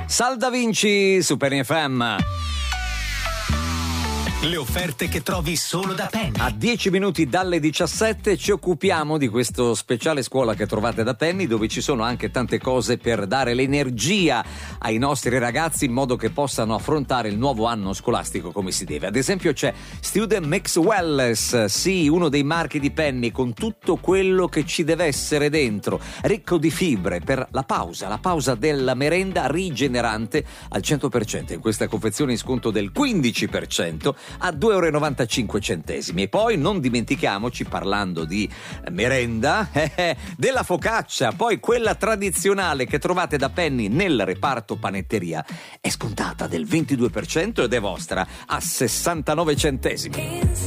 Sal Da Vinci su Penny FM. Le offerte che trovi solo da Penny. A 10 minuti dalle 17 ci occupiamo di questo speciale scuola che trovate da Penny, dove ci sono anche tante cose per dare l'energia ai nostri ragazzi in modo che possano affrontare il nuovo anno scolastico come si deve. Ad esempio c'è Student Mix Wellness, sì, uno dei marchi di Penny con tutto quello che ci deve essere dentro, ricco di fibre per la pausa della merenda rigenerante al 100%. In questa confezione in sconto del 15% a 2,95 €. E poi non dimentichiamoci, parlando di merenda, della focaccia, poi quella tradizionale che trovate da Penny nel reparto panetteria è scontata del 22% ed è vostra a 69 centesimi.